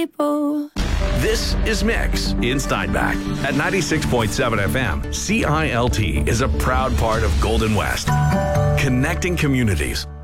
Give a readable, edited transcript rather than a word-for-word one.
people. This is Mix in Steinbach at 96.7 FM. CILT is a proud part of Golden West, connecting communities.